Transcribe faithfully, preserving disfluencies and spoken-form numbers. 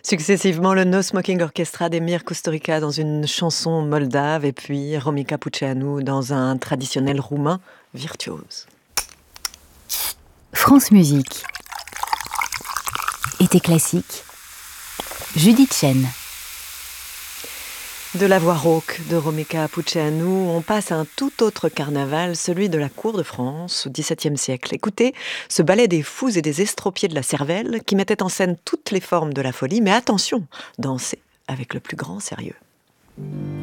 Successivement, le No Smoking Orchestra d'Emir Kusturica dans une chanson moldave et puis Romica Puceanu dans un traditionnel roumain virtuose. France Musique. Été classique. Judith Chen. De la voix rauque de Romica Puceanu, on passe à un tout autre carnaval, celui de la cour de France au dix-septième siècle. Écoutez, ce ballet des fous et des estropiés de la cervelle qui mettait en scène toutes les formes de la folie, mais attention, dansez avec le plus grand sérieux.